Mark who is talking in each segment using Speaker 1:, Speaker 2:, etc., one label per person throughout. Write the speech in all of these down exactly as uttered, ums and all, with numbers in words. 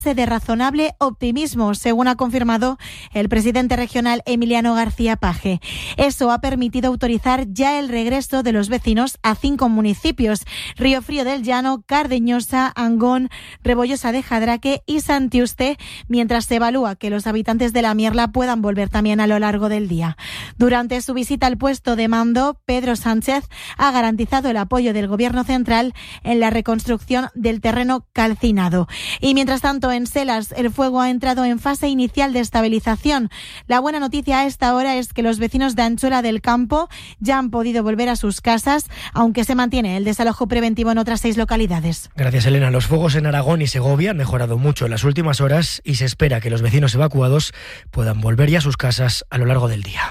Speaker 1: de razonable optimismo, según ha confirmado el presidente regional Emiliano García Paje. Eso ha permitido autorizar ya el regreso de los vecinos a cinco municipios: Riofrío del Llano, Cardeñosa, Angón, Rebollosa de Jadraque y Santiuste, mientras se evalúa que los habitantes de la Mierla puedan volver también a lo largo del día. Durante su visita al puesto de mando, Pedro Sánchez ha garantizado el apoyo del Gobierno central en la reconstrucción del terreno calcinado. Y mientras tanto, en Selas, el fuego ha entrado en fase inicial de estabilización. La buena noticia a esta hora es que los vecinos de Anchuela del Campo ya han podido volver a sus casas, aunque se mantiene el desalojo preventivo en otras seis localidades.
Speaker 2: Gracias, Elena. Los fuegos en Aragón y Segovia han mejorado mucho en las últimas horas y se espera que los vecinos evacuados puedan volver ya a sus casas a lo largo del día.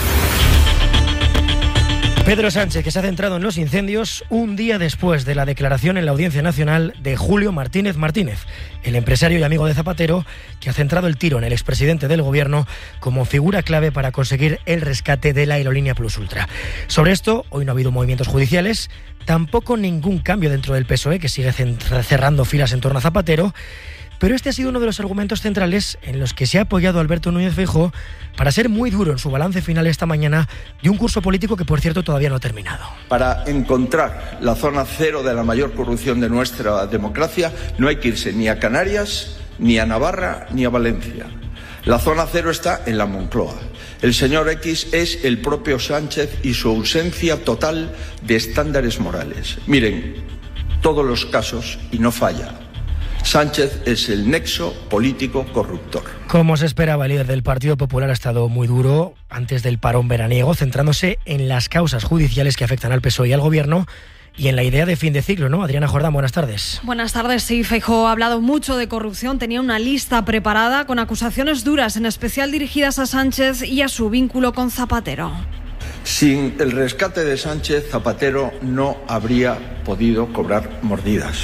Speaker 2: Pedro Sánchez, que se ha centrado en los incendios un día después de la declaración en la Audiencia Nacional de Julio Martínez Martínez, el empresario y amigo de Zapatero, que ha centrado el tiro en el expresidente del Gobierno como figura clave para conseguir el rescate de la aerolínea Plus Ultra. Sobre esto, hoy no ha habido movimientos judiciales, tampoco ningún cambio dentro del P S O E, que sigue cerrando filas en torno a Zapatero. Pero este ha sido uno de los argumentos centrales en los que se ha apoyado Alberto Núñez Feijóo para ser muy duro en su balance final esta mañana de un curso político que, por cierto, todavía no ha terminado.
Speaker 3: Para encontrar la zona cero de la mayor corrupción de nuestra democracia no hay que irse ni a Canarias, ni a Navarra, ni a Valencia. La zona cero está en la Moncloa. El señor X es el propio Sánchez y su ausencia total de estándares morales. Miren, todos los casos y no falla. Sánchez es el nexo político corruptor.
Speaker 2: Como se esperaba, el líder del Partido Popular ha estado muy duro antes del parón veraniego, centrándose en las causas judiciales que afectan al P S O E y al Gobierno y en la idea de fin de ciclo, ¿no? Adriana Jordán, buenas tardes.
Speaker 4: Buenas tardes, sí. Feijóo ha hablado mucho de corrupción, tenía una lista preparada con acusaciones duras, en especial dirigidas a Sánchez y a su vínculo con Zapatero.
Speaker 3: Sin el rescate de Sánchez, Zapatero no habría podido cobrar mordidas.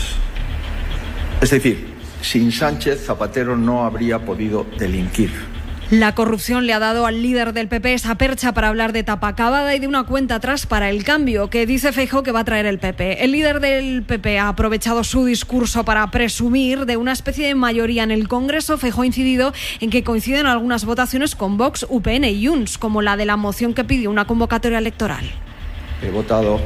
Speaker 3: Es decir, sin Sánchez, Zapatero no habría podido delinquir.
Speaker 4: La corrupción le ha dado al líder del P P esa percha para hablar de tapa acabada y de una cuenta atrás para el cambio que dice Feijóo que va a traer el P P. El líder del P P ha aprovechado su discurso para presumir de una especie de mayoría en el Congreso. Feijóo ha incidido en que coinciden algunas votaciones con Vox, U P N y Junts, como la de la moción que pidió una convocatoria electoral.
Speaker 3: He votado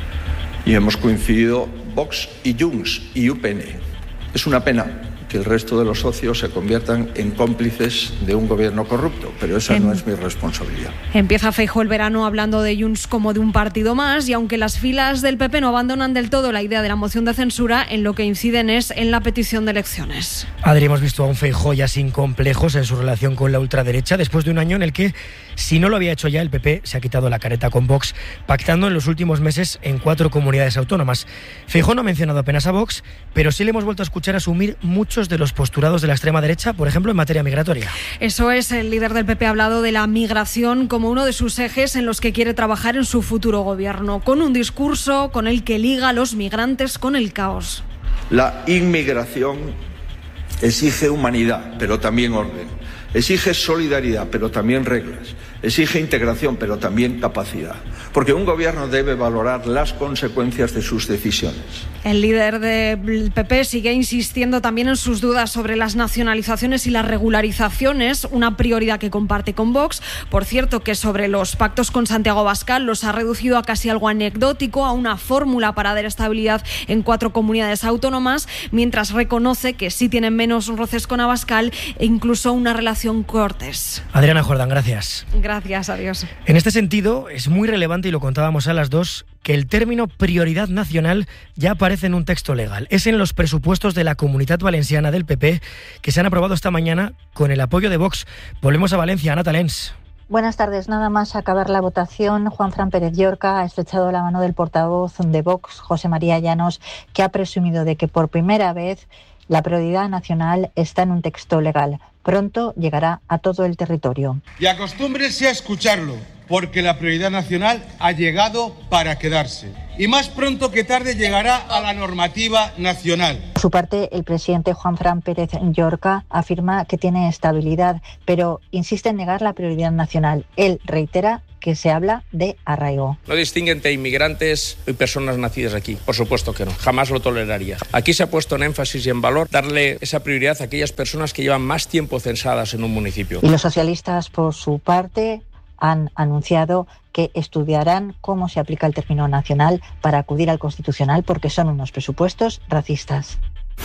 Speaker 3: y hemos coincidido Vox y Junts y U P N. Es una pena que el resto de los socios se conviertan en cómplices de un gobierno corrupto, pero esa no es mi responsabilidad.
Speaker 4: Empieza Feijóo el verano hablando de Junts como de un partido más, y aunque las filas del P P no abandonan del todo la idea de la moción de censura, en lo que inciden es en la petición de elecciones.
Speaker 2: Adri, hemos visto a un Feijóo ya sin complejos en su relación con la ultraderecha, después de un año en el que, si no lo había hecho ya, el P P se ha quitado la careta con Vox, pactando en los últimos meses en cuatro comunidades autónomas. Feijóo no ha mencionado apenas a Vox, pero sí le hemos vuelto a escuchar asumir mucho de los postulados de la extrema derecha, por ejemplo, en materia migratoria.
Speaker 4: Eso es, el líder del P P ha hablado de la migración como uno de sus ejes en los que quiere trabajar en su futuro gobierno, con un discurso con el que liga a los migrantes con el caos.
Speaker 3: La inmigración exige humanidad, pero también orden. Exige solidaridad, pero también reglas. Exige integración, pero también capacidad. Porque un gobierno debe valorar las consecuencias de sus decisiones.
Speaker 4: El líder del P P sigue insistiendo también en sus dudas sobre las nacionalizaciones y las regularizaciones, una prioridad que comparte con Vox. Por cierto, que sobre los pactos con Santiago Abascal los ha reducido a casi algo anecdótico, a una fórmula para dar estabilidad en cuatro comunidades autónomas, mientras reconoce que sí tienen menos roces con Abascal e incluso una relación cortés.
Speaker 2: Adriana Jordán, gracias.
Speaker 4: Gracias, adiós.
Speaker 2: En este sentido, es muy relevante, y lo contábamos a las dos, que el término prioridad nacional ya aparece en un texto legal. Es en los presupuestos de la Comunitat Valenciana del P P, que se han aprobado esta mañana con el apoyo de Vox. Volvemos a Valencia, Ana Talens.
Speaker 5: Buenas tardes. Nada más acabar la votación, Juanfran Pérez Llorca ha estrechado la mano del portavoz de Vox, José María Llanos, que ha presumido de que por primera vez la prioridad nacional está en un texto legal. Pronto llegará a todo el territorio.
Speaker 6: Y acostúmbrense a escucharlo. porque la prioridad nacional ha llegado para quedarse. Y más pronto que tarde llegará a la normativa nacional.
Speaker 5: Por su parte, el presidente Juanfran Pérez Llorca afirma que tiene estabilidad, pero insiste en negar la prioridad nacional. Él reitera que se habla de arraigo.
Speaker 7: No distingue entre inmigrantes y personas nacidas aquí, por supuesto que no, jamás lo toleraría. Aquí se ha puesto en énfasis y en valor darle esa prioridad a aquellas personas que llevan más tiempo censadas en un municipio.
Speaker 5: Y los socialistas, por su parte, han anunciado que estudiarán cómo se aplica el término nacional para acudir al Constitucional porque son unos presupuestos racistas.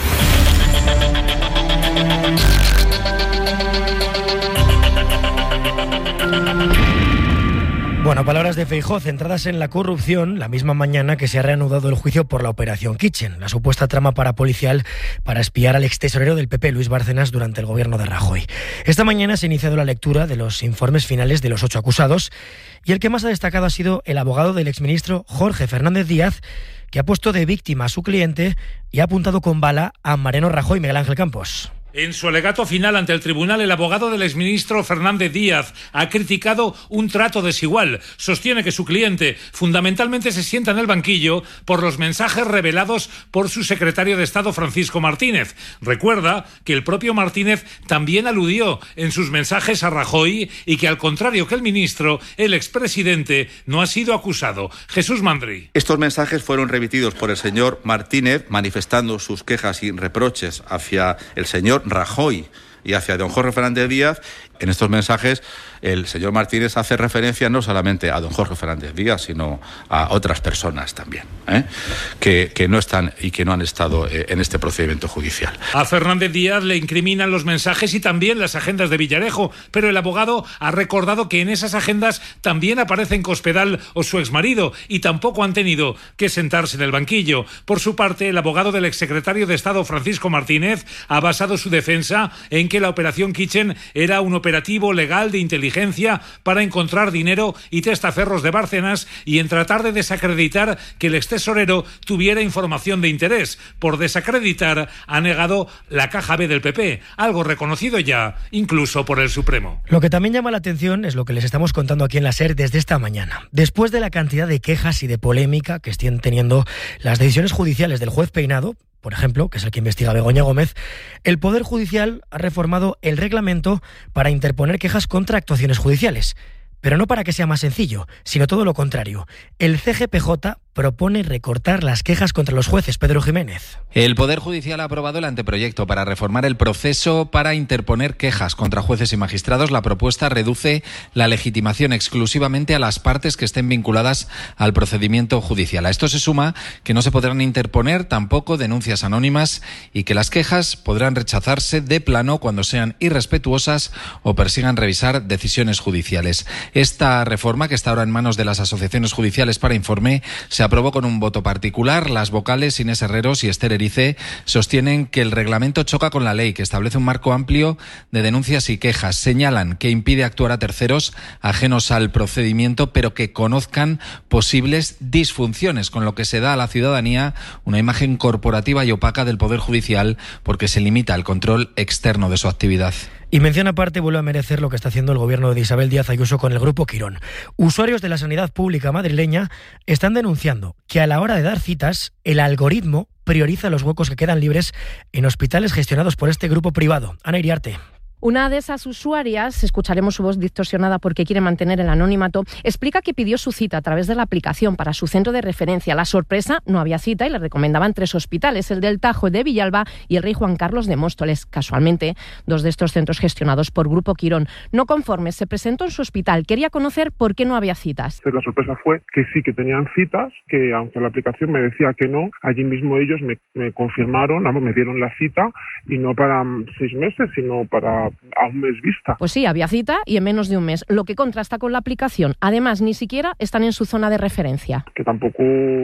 Speaker 2: Bueno, palabras de Feijóo centradas en la corrupción la misma mañana que se ha reanudado el juicio por la Operación Kitchen, la supuesta trama parapolicial para espiar al extesorero del P P, Luis Bárcenas, durante el gobierno de Rajoy. Esta mañana se ha iniciado la lectura de los informes finales de los ocho acusados y el que más ha destacado ha sido el abogado del exministro Jorge Fernández Díaz, que ha puesto de víctima a su cliente y ha apuntado con bala a Mariano Rajoy. Miguel Ángel Campos.
Speaker 8: En su alegato final ante el tribunal, el abogado del exministro Fernández Díaz ha criticado un trato desigual. Sostiene que su cliente fundamentalmente se sienta en el banquillo por los mensajes revelados por su secretario de Estado, Francisco Martínez. Recuerda que el propio Martínez también aludió en sus mensajes a Rajoy y que, al contrario que el ministro, el expresidente no ha sido acusado. Jesús Mandri.
Speaker 9: Estos mensajes fueron remitidos por el señor Martínez manifestando sus quejas y reproches hacia el señor Rajoy y hacia don Jorge Fernández Díaz. En estos mensajes el señor Martínez hace referencia no solamente a don Jorge Fernández Díaz, sino a otras personas también, ¿eh? que, que no están y que no han estado eh, en este procedimiento judicial.
Speaker 8: A Fernández Díaz le incriminan los mensajes y también las agendas de Villarejo, pero el abogado ha recordado que en esas agendas también aparecen Cospedal o su exmarido y tampoco han tenido que sentarse en el banquillo. Por su parte, el abogado del exsecretario de Estado, Francisco Martínez, ha basado su defensa en que la Operación Kitchen era un operativo legal de inteligencia para encontrar dinero y testaferros de Bárcenas y en tratar de desacreditar que el extesorero tuviera información de interés. Por desacreditar, ha negado la caja B del P P, algo reconocido ya incluso por el Supremo.
Speaker 2: Lo que también llama la atención es lo que les estamos contando aquí en la SER desde esta mañana. Después de la cantidad de quejas y de polémica que estén teniendo las decisiones judiciales del juez Peinado, por ejemplo, que es el que investiga a Begoña Gómez, el Poder Judicial ha reformado el reglamento para interponer quejas contra actuaciones judiciales. Pero no para que sea más sencillo, sino todo lo contrario. El C G P J propone recortar las quejas contra los jueces. Pedro Jiménez.
Speaker 10: El Poder Judicial ha aprobado el anteproyecto para reformar el proceso para interponer quejas contra jueces y magistrados. La propuesta reduce la legitimación exclusivamente a las partes que estén vinculadas al procedimiento judicial. A esto se suma que no se podrán interponer tampoco denuncias anónimas y que las quejas podrán rechazarse de plano cuando sean irrespetuosas o persigan revisar decisiones judiciales. Esta reforma, que está ahora en manos de las asociaciones judiciales para informe, se aprobó con un voto particular. Las vocales Inés Herreros y Esther Erice sostienen que el reglamento choca con la ley, que establece un marco amplio de denuncias y quejas. Señalan que impide actuar a terceros ajenos al procedimiento, pero que conozcan posibles disfunciones, con lo que se da a la ciudadanía una imagen corporativa y opaca del Poder Judicial porque se limita el control externo de su actividad.
Speaker 2: Y mención aparte vuelve a merecer lo que está haciendo el gobierno de Isabel Díaz Ayuso con el Grupo Quirón. Usuarios de la sanidad pública madrileña están denunciando que a la hora de dar citas, el algoritmo prioriza los huecos que quedan libres en hospitales gestionados por este grupo privado. Ana Iriarte.
Speaker 11: Una de esas usuarias, escucharemos su voz distorsionada porque quiere mantener el anonimato, explica que pidió su cita a través de la aplicación para su centro de referencia. La sorpresa, no había cita y le recomendaban tres hospitales, el del Tajo, de Villalba y el Rey Juan Carlos de Móstoles. Casualmente, dos de estos centros gestionados por Grupo Quirón. No conforme, se presentó en su hospital. Quería conocer por qué no había citas.
Speaker 12: La sorpresa fue que sí que tenían citas, que aunque la aplicación me decía que no, allí mismo ellos me, me confirmaron, me dieron la cita y no para seis meses, sino para a un mes vista.
Speaker 11: Pues sí, había cita y en menos de un mes, lo que contrasta con la aplicación. Además, ni siquiera están en su zona de referencia.
Speaker 12: Que tampoco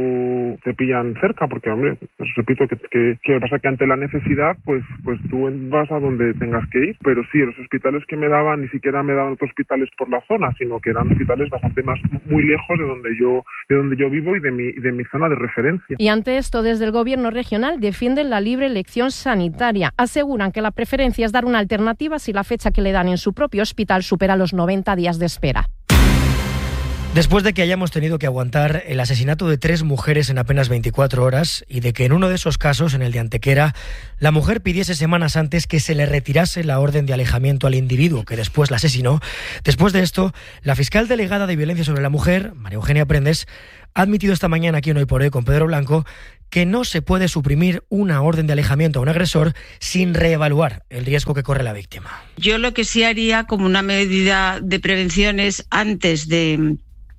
Speaker 12: te pillan cerca, porque, hombre, os repito que, que, que pasa que ante la necesidad, pues, pues tú vas a donde tengas que ir. Pero sí, los hospitales que me daban, ni siquiera me daban otros hospitales por la zona, sino que eran hospitales bastante más, muy lejos de donde yo, de donde yo vivo y de mi, de mi zona de referencia.
Speaker 11: Y ante esto, desde el gobierno regional defienden la libre elección sanitaria. Aseguran que la preferencia es dar una alternativa si la fecha que le dan en su propio hospital supera los noventa días de espera.
Speaker 2: Después de que hayamos tenido que aguantar el asesinato de tres mujeres en apenas veinticuatro horas y de que en uno de esos casos, en el de Antequera, la mujer pidiese semanas antes que se le retirase la orden de alejamiento al individuo que después la asesinó, después de esto, la fiscal delegada de Violencia sobre la Mujer, María Eugenia Prendes, ha admitido esta mañana aquí en Hoy por Hoy con Pedro Blanco que no se puede suprimir una orden de alejamiento a un agresor sin reevaluar el riesgo que corre la víctima.
Speaker 13: Yo lo que sí haría como una medida de prevención es antes de...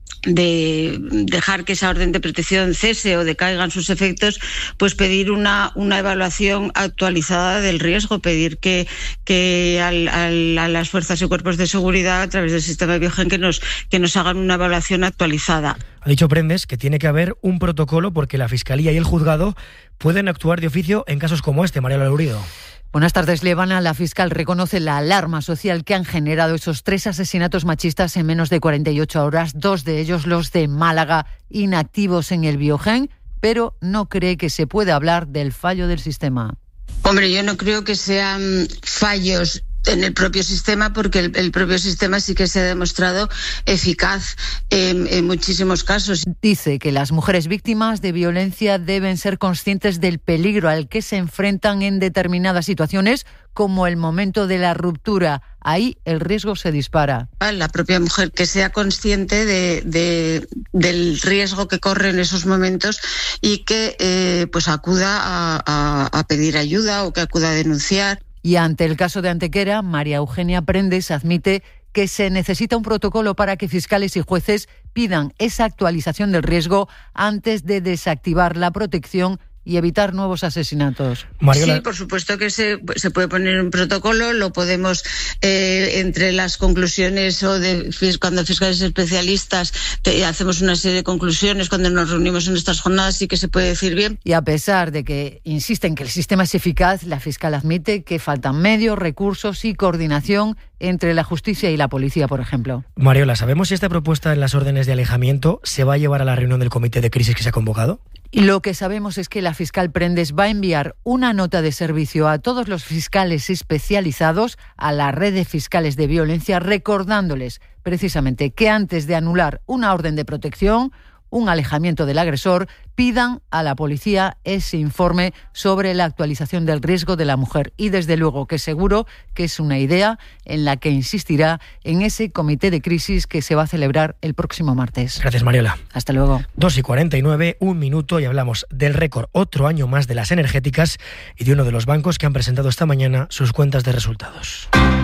Speaker 13: de dejar que esa orden de protección cese o decaigan sus efectos, pues pedir una, una evaluación actualizada del riesgo, pedir que, que al, al, a las fuerzas y cuerpos de seguridad, a través del sistema de Biogen, que nos, que nos hagan una evaluación actualizada.
Speaker 2: Ha dicho Prendes que tiene que haber un protocolo porque la Fiscalía y el Juzgado pueden actuar de oficio en casos como este. María Laurido.
Speaker 14: Buenas tardes, Levana. La fiscal reconoce la alarma social que han generado esos tres asesinatos machistas en menos de cuarenta y ocho horas, dos de ellos los de Málaga, inactivos en el Biogen, pero no cree que se pueda hablar del fallo del sistema.
Speaker 13: Hombre, yo no creo que sean fallos en el propio sistema, porque el, el propio sistema sí que se ha demostrado eficaz en, en muchísimos casos.
Speaker 14: Dice que las mujeres víctimas de violencia deben ser conscientes del peligro al que se enfrentan en determinadas situaciones, como el momento de la ruptura. Ahí el riesgo se dispara.
Speaker 13: La propia mujer que sea consciente de, de, del riesgo que corre en esos momentos y que eh, pues acuda a, a, a pedir ayuda o que acuda a denunciar.
Speaker 14: Y ante el caso de Antequera, María Eugenia Prendes admite que se necesita un protocolo para que fiscales y jueces pidan esa actualización del riesgo antes de desactivar la protección y evitar nuevos asesinatos.
Speaker 13: Mariola. Sí, por supuesto que se, se puede poner un protocolo, lo podemos, eh, entre las conclusiones o de cuando fiscales especialistas te, hacemos una serie de conclusiones, cuando nos reunimos en estas jornadas, sí que se puede decir bien.
Speaker 14: Y a pesar de que insisten que el sistema es eficaz, la fiscal admite que faltan medios, recursos y coordinación entre la justicia y la policía, por ejemplo.
Speaker 2: Mariola, ¿sabemos si esta propuesta en las órdenes de alejamiento se va a llevar a la reunión del comité de crisis que se ha convocado?
Speaker 14: Y lo que sabemos es que la fiscal Prendes va a enviar una nota de servicio a todos los fiscales especializados, a la red de fiscales de violencia, recordándoles precisamente que antes de anular una orden de protección, un alejamiento del agresor, pidan a la policía ese informe sobre la actualización del riesgo de la mujer. Y desde luego que seguro que es una idea en la que insistirá en ese comité de crisis que se va a celebrar el próximo martes.
Speaker 2: Gracias, Mariola.
Speaker 14: Hasta luego.
Speaker 2: dos y cuarenta y nueve, un minuto, y hablamos del récord otro año más de las energéticas y de uno de los bancos que han presentado esta mañana sus cuentas de resultados.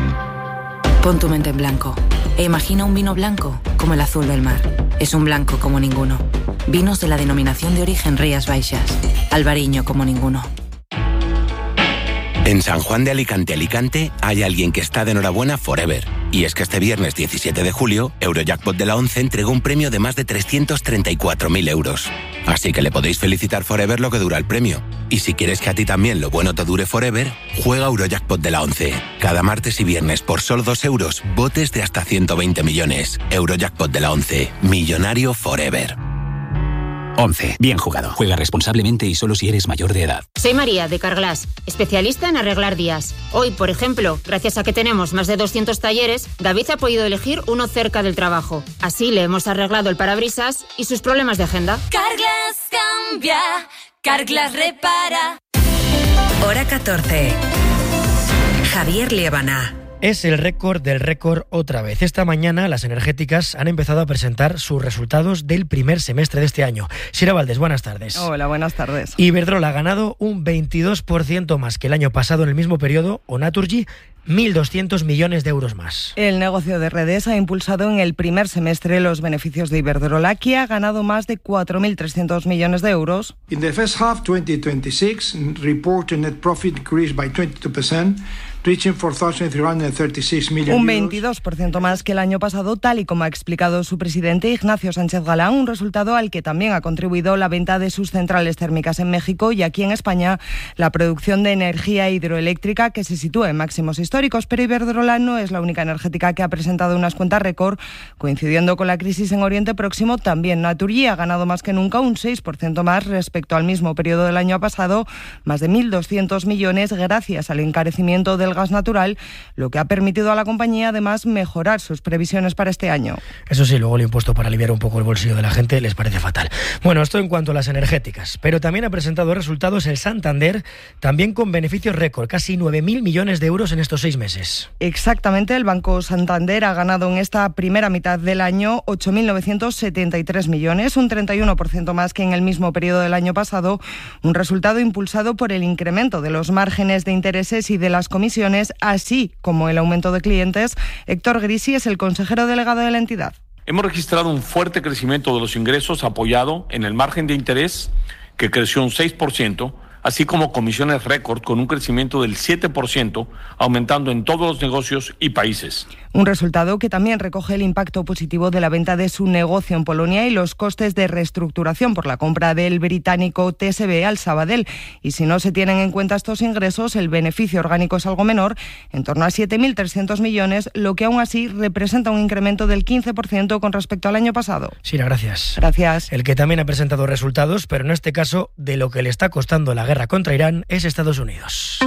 Speaker 15: Pon tu mente en blanco e imagina un vino blanco como el azul del mar. Es un blanco como ninguno. Vinos de la denominación de origen Rías Baixas. Albariño como ninguno.
Speaker 16: En San Juan de Alicante, Alicante, hay alguien que está de enhorabuena forever. Y es que este viernes diecisiete de julio, Eurojackpot de la ONCE entregó un premio de más de trescientos treinta y cuatro mil euros. Así que le podéis felicitar forever lo que dura el premio. Y si quieres que a ti también lo bueno te dure forever, juega Eurojackpot de la ONCE. Cada martes y viernes por solo dos euros, botes de hasta ciento veinte millones. Eurojackpot de la ONCE. Millonario forever.
Speaker 17: once. Bien jugado. Juega responsablemente y solo si eres mayor de edad.
Speaker 18: Soy María, de Carglass, especialista en arreglar días. Hoy, por ejemplo, gracias a que tenemos más de doscientos talleres, David ha podido elegir uno cerca del trabajo. Así le hemos arreglado el parabrisas y sus problemas de agenda.
Speaker 19: Carglass cambia, Carglass repara.
Speaker 15: Hora catorce. Javier Liébana.
Speaker 2: Es el récord del récord otra vez. Esta mañana las energéticas han empezado a presentar sus resultados del primer semestre de este año. Sira Valdés, buenas tardes.
Speaker 20: Hola, buenas tardes.
Speaker 2: Iberdrola ha ganado un veintidós por ciento más que el año pasado en el mismo periodo, o Naturgy, mil doscientos millones de euros más.
Speaker 20: El negocio de redes ha impulsado en el primer semestre los beneficios de Iberdrola, que ha ganado más de cuatro mil trescientos millones de euros.
Speaker 21: In the first half twenty twenty-six, reported net profit increased by twenty-two percent. Reaching four thousand three hundred thirty-six million euros.
Speaker 20: Un veintidós por ciento más que el año pasado, tal y como ha explicado su presidente Ignacio Sánchez Galán, un resultado al que también ha contribuido la venta de sus centrales térmicas en México y aquí en España la producción de energía hidroeléctrica, que se sitúa en máximos históricos. Pero Iberdrola no es la única energética que ha presentado unas cuentas récord. Coincidiendo con la crisis en Oriente Próximo, también Naturgy ha ganado más que nunca, un seis por ciento más respecto al mismo periodo del año pasado, más de mil doscientos millones gracias al encarecimiento del gas natural, lo que ha permitido a la compañía además mejorar sus previsiones para este año.
Speaker 2: Eso sí, luego el impuesto para aliviar un poco el bolsillo de la gente les parece fatal. Bueno, esto en cuanto a las energéticas, pero también ha presentado resultados el Santander, también con beneficios récord, casi nueve mil millones de euros en estos seis meses.
Speaker 20: Exactamente, el Banco Santander ha ganado en esta primera mitad del año ocho mil novecientos setenta y tres millones, un treinta y uno por ciento más que en el mismo periodo del año pasado, un resultado impulsado por el incremento de los márgenes de intereses y de las comisiones, así como el aumento de clientes. Héctor Grisi es el consejero delegado de la entidad.
Speaker 1: Hemos registrado un fuerte crecimiento de los ingresos apoyado en el margen de interés, que creció un seis por ciento, así como comisiones récord con un crecimiento del siete por ciento, aumentando en todos los negocios y países.
Speaker 20: Un resultado que también recoge el impacto positivo de la venta de su negocio en Polonia y los costes de reestructuración por la compra del británico T S B al Sabadell. Y si no se tienen en cuenta estos ingresos, el beneficio orgánico es algo menor, en torno a siete mil trescientos millones, lo que aún así representa un incremento del quince por ciento con respecto al año pasado.
Speaker 2: Sira, gracias.
Speaker 20: Gracias.
Speaker 2: El que también ha presentado resultados, pero en este caso de lo que le está costando la guerra contra Irán, es Estados Unidos.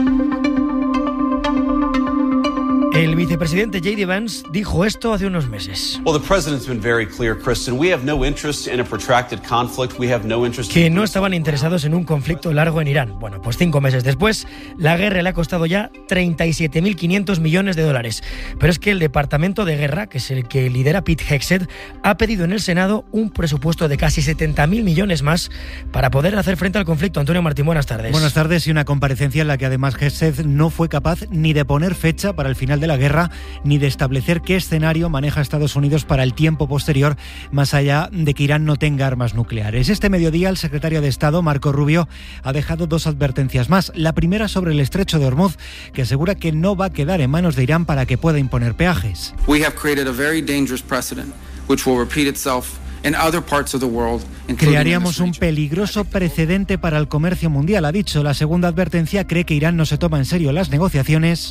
Speaker 2: El vicepresidente J D Vance dijo esto hace unos meses. Que no estaban interesados en un conflicto largo en Irán. Bueno, pues cinco meses después, la guerra le ha costado ya treinta y siete mil quinientos millones de dólares. Pero es que el Departamento de Guerra, que es el que lidera Pete Hegseth, ha pedido en el Senado un presupuesto de casi setenta mil millones más para poder hacer frente al conflicto. Antonio Martín, buenas tardes.
Speaker 22: Buenas tardes, y una comparecencia en la que además Hegseth no fue capaz ni de poner fecha para el final de la guerra, ni de establecer qué escenario maneja Estados Unidos para el tiempo posterior, más allá de que Irán no tenga armas nucleares. Este mediodía, el secretario de Estado, Marco Rubio, ha dejado dos advertencias más. La primera sobre el estrecho de Hormuz, que asegura que no va a quedar en manos de Irán para que pueda imponer peajes.
Speaker 23: We have created a very dangerous precedent, which will repeat itself in other parts of the world.
Speaker 22: Crearíamos un peligroso precedente para el comercio mundial, ha dicho. La segunda advertencia: cree que Irán no se toma en serio las negociaciones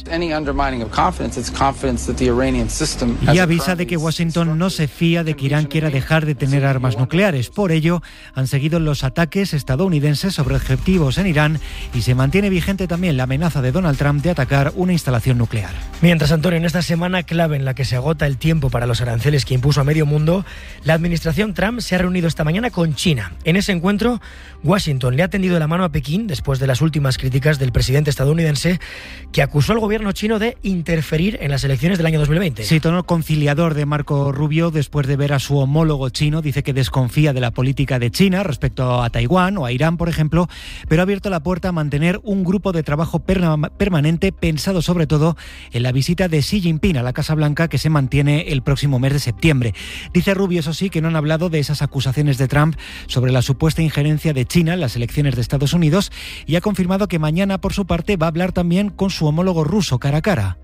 Speaker 22: y avisa de que Washington no se fía de que Irán quiera dejar de tener armas nucleares. Por ello, han seguido los ataques estadounidenses sobre objetivos en Irán y se mantiene vigente también la amenaza de Donald Trump de atacar una instalación nuclear.
Speaker 2: Mientras, Antonio, en esta semana clave en la que se agota el tiempo para los aranceles que impuso a medio mundo, la administración Trump se ha reunido esta mañana con China. En ese encuentro, Washington le ha tendido la mano a Pekín después de las últimas críticas del presidente estadounidense, que acusó al gobierno chino de interferir en las elecciones del año dos mil veinte.
Speaker 22: Sí, tono conciliador de Marco Rubio después de ver a su homólogo chino. Dice que desconfía de la política de China respecto a Taiwán o a Irán, por ejemplo, pero ha abierto la puerta a mantener un grupo de trabajo perma- permanente pensado sobre todo en la visita de Xi Jinping a la Casa Blanca, que se mantiene el próximo mes de septiembre. Dice Rubio, eso sí, que no han hablado de esas acusaciones de Trump sobre la supuesta injerencia de China en las elecciones de Estados Unidos, y ha confirmado que mañana, por su parte, va a hablar también con su homólogo ruso cara a cara.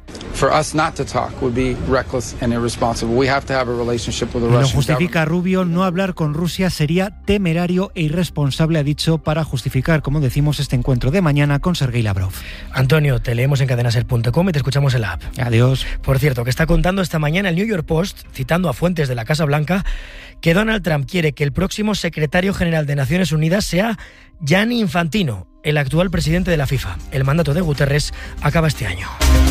Speaker 22: Lo justifica Rubio: no hablar con Rusia sería temerario e irresponsable, ha dicho, para justificar, como decimos, este encuentro de mañana con Sergei Lavrov.
Speaker 2: Antonio, te leemos en cadenaser punto com y te escuchamos en la app.
Speaker 22: Adiós.
Speaker 2: Por cierto, que está contando esta mañana el New York Post, citando a fuentes de la Casa Blanca, que Donald Trump quiere que el próximo secretario general de Naciones Unidas sea Gianni Infantino, el actual presidente de la FIFA. El mandato de Guterres acaba este año.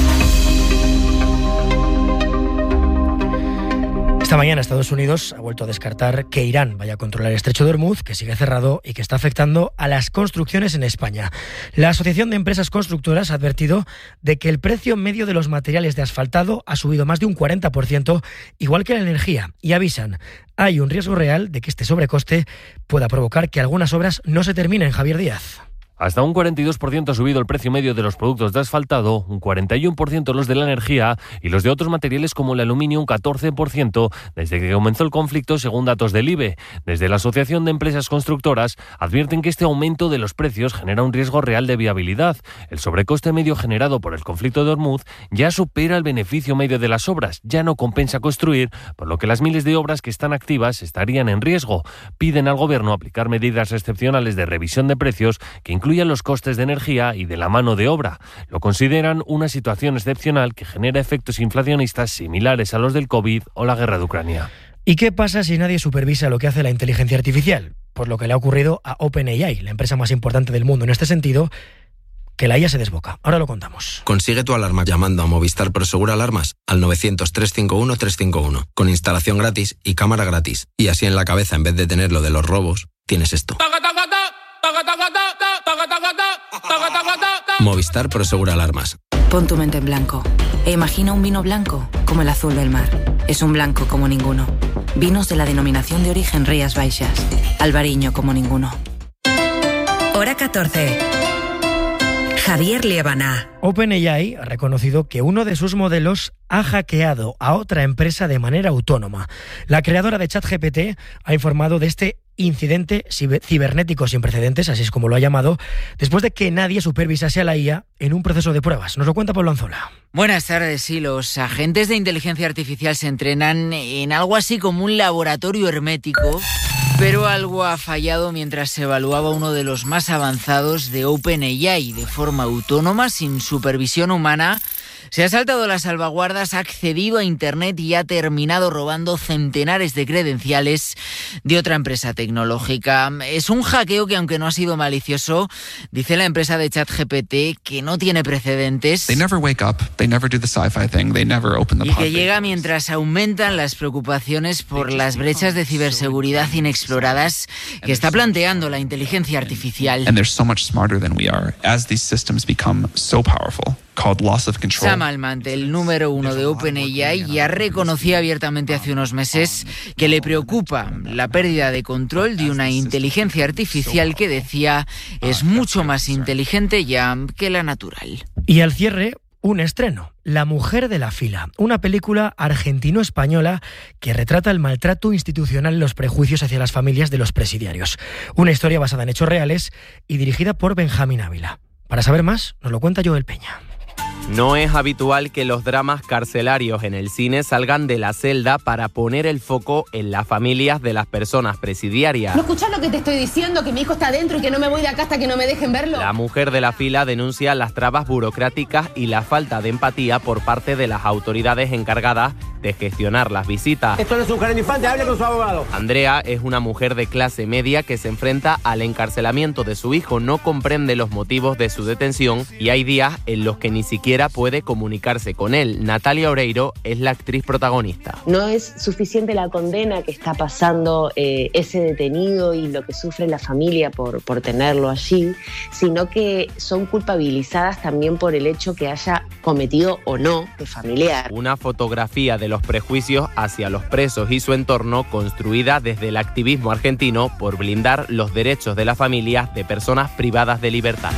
Speaker 2: Esta mañana Estados Unidos ha vuelto a descartar que Irán vaya a controlar el estrecho de Hormuz, que sigue cerrado y que está afectando a las construcciones en España. La Asociación de Empresas Constructoras ha advertido de que el precio medio de los materiales de asfaltado ha subido más de un cuarenta por ciento, igual que la energía, y avisan: hay un riesgo real de que este sobrecoste pueda provocar que algunas obras no se terminen. Javier Díaz.
Speaker 24: Hasta un cuarenta y dos por ciento ha subido el precio medio de los productos de asfaltado, un cuarenta y uno por ciento los de la energía y los de otros materiales como el aluminio un catorce por ciento desde que comenzó el conflicto, según datos del I B E. Desde la Asociación de Empresas Constructoras advierten que este aumento de los precios genera un riesgo real de viabilidad. El sobrecoste medio generado por el conflicto de Hormuz ya supera el beneficio medio de las obras, ya no compensa construir, por lo que las miles de obras que están activas estarían en riesgo. Piden al Gobierno aplicar medidas excepcionales de revisión de precios que incluyan los costes de energía y de la mano de obra. Lo consideran una situación excepcional que genera efectos inflacionistas similares a los del COVID o la guerra de Ucrania.
Speaker 2: ¿Y qué pasa si nadie supervisa lo que hace la inteligencia artificial? Pues lo que le ha ocurrido a OpenAI, la empresa más importante del mundo en este sentido, que la I A se desboca. Ahora lo contamos.
Speaker 3: Consigue tu alarma llamando a Movistar Prosegur Alarmas al novecientos, trescientos cincuenta y uno, trescientos cincuenta y uno, con instalación gratis y cámara gratis. Y así en la cabeza, en vez de tener lo de los robos, tienes esto. Movistar Prosegur Alarmas.
Speaker 15: Pon tu mente en blanco e imagina un vino blanco como el azul del mar. Es un blanco como ninguno. Vinos de la denominación de origen Rías Baixas. Albariño como ninguno.
Speaker 4: Hora catorce. Javier Liébana.
Speaker 2: OpenAI ha reconocido que uno de sus modelos ha hackeado a otra empresa de manera autónoma. La creadora de ChatGPT ha informado de este incidente cibernético sin precedentes, así es como lo ha llamado, después de que nadie supervisase a la I A en un proceso de pruebas. Nos lo cuenta Pablo Anzola.
Speaker 6: Buenas tardes. Sí, los agentes de inteligencia artificial se entrenan en algo así como un laboratorio hermético, pero algo ha fallado mientras se evaluaba uno de los más avanzados de OpenAI. De forma autónoma, sin supervisión humana, se ha saltado las salvaguardas, ha accedido a Internet y ha terminado robando centenares de credenciales de otra empresa tecnológica. Es un hackeo que, aunque no ha sido malicioso, dice la empresa de ChatGPT que no tiene precedentes
Speaker 7: They never wake up, they never do the sci-fi thing, they never open the
Speaker 6: y
Speaker 7: pod
Speaker 6: que
Speaker 7: bay.
Speaker 6: llega mientras aumentan las preocupaciones por las brechas de ciberseguridad inexploradas que está planteando la inteligencia artificial.
Speaker 7: And they're so much smarter than we are as these systems become so powerful. Called loss of control.
Speaker 6: Sam Altman, el número uno de OpenAI, ya reconoció abiertamente hace unos meses que le preocupa la pérdida de control de una inteligencia artificial que, decía, es mucho más inteligente ya que la natural.
Speaker 2: Y al cierre, un estreno, La mujer de la fila, una película argentino-española que retrata el maltrato institucional y los prejuicios hacia las familias de los presidiarios. Una historia basada en hechos reales y dirigida por Benjamín Ávila. Para saber más, nos lo cuenta Joel Peña.
Speaker 25: No es habitual que los dramas carcelarios en el cine salgan de la celda para poner el foco en las familias de las personas presidiarias.
Speaker 26: ¿No escuchás lo que te estoy diciendo? Que mi hijo está adentro y que no me voy de acá hasta que no me dejen verlo.
Speaker 25: La mujer de la fila denuncia las trabas burocráticas y la falta de empatía por parte de las autoridades encargadas de gestionar las visitas.
Speaker 27: Esto no es un jardín infante, hable con su abogado.
Speaker 25: Andrea es una mujer de clase media que se enfrenta al encarcelamiento de su hijo, no comprende los motivos de su detención y hay días en los que ni siquiera puede comunicarse con él. Natalia Oreiro es la actriz protagonista.
Speaker 28: No es suficiente la condena que está pasando eh, ese detenido y lo que sufre la familia por, por tenerlo allí, sino que son culpabilizadas también por el hecho que haya cometido o no de familiar.
Speaker 25: Una fotografía de los prejuicios hacia los presos y su entorno construida desde el activismo argentino por blindar los derechos de las familias de personas privadas de libertad.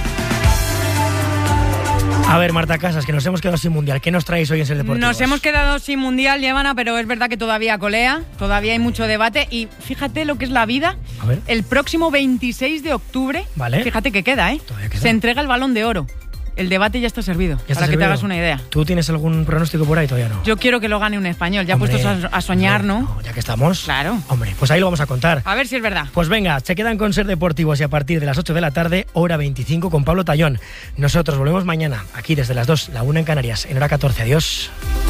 Speaker 2: A ver, Marta Casas, que nos hemos quedado sin Mundial. ¿Qué nos traéis hoy en Ser Deportivos?
Speaker 29: Nos hemos quedado sin Mundial, Liébana, pero es verdad que todavía colea, todavía hay mucho debate y fíjate lo que es la vida.
Speaker 2: A ver.
Speaker 29: El próximo veintiséis de octubre,
Speaker 2: vale.
Speaker 29: Fíjate que queda, ¿eh?
Speaker 2: queda.
Speaker 29: Se entrega el Balón de Oro. El debate ya está servido,
Speaker 2: ¿Ya
Speaker 29: para
Speaker 2: está
Speaker 29: que
Speaker 2: servido?
Speaker 29: te hagas una idea.
Speaker 2: ¿Tú tienes algún pronóstico por ahí? Todavía no.
Speaker 29: Yo quiero que lo gane un español, ya
Speaker 2: Hombre,
Speaker 29: puestos a, a soñar,
Speaker 2: hombre,
Speaker 29: ¿no?
Speaker 2: ¿no? Ya que estamos.
Speaker 29: Claro.
Speaker 2: Hombre, pues ahí lo vamos a contar.
Speaker 29: A ver si es verdad.
Speaker 2: Pues venga, se quedan con Ser Deportivos y a partir de las ocho de la tarde, hora veinticinco, con Pablo Tallón. Nosotros volvemos mañana, aquí desde las dos, la una en Canarias, en hora catorce. Adiós.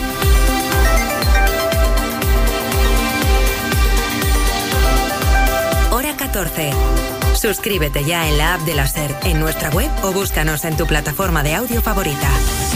Speaker 4: Hora catorce. Suscríbete ya en la app de la SER, en nuestra web o búscanos en tu plataforma de audio favorita.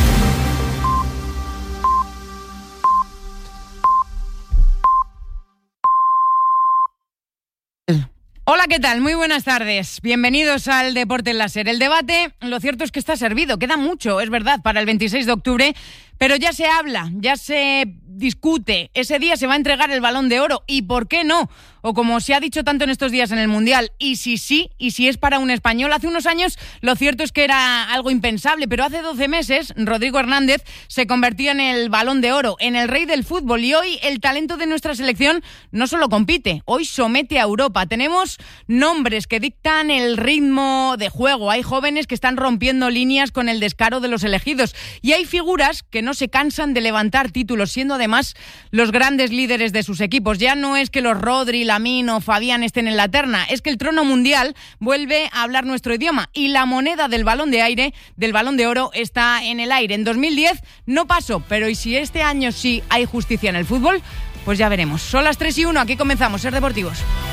Speaker 29: Hola, ¿qué tal? Muy buenas tardes. Bienvenidos al Deporte en la SER. El debate, lo cierto es que está servido. Queda mucho, es verdad, para el veintiséis de octubre, pero ya se habla, ya se discute. Ese día se va a entregar el Balón de Oro. ¿Y por qué no? O como se ha dicho tanto en estos días en el Mundial, y si sí, y si es para un español. Hace unos años lo cierto es que era algo impensable, pero hace doce meses Rodrigo Hernández se convertía en el Balón de Oro, en el rey del fútbol, y hoy el talento de nuestra selección no solo compite, hoy somete a Europa. Tenemos nombres que dictan el ritmo de juego, hay jóvenes que están rompiendo líneas con el descaro de los elegidos, y hay figuras que no se cansan de levantar títulos, siendo además los grandes líderes de sus equipos. Ya no es que los Rodri, Lamine o Fabián estén en la terna, es que el trono mundial vuelve a hablar nuestro idioma y la moneda del balón de aire, del balón de oro, está en el aire. En dos mil diez no pasó, pero ¿y si este año sí hay justicia en el fútbol? Pues ya veremos. Son las tres y uno, aquí comenzamos Ser Deportivos.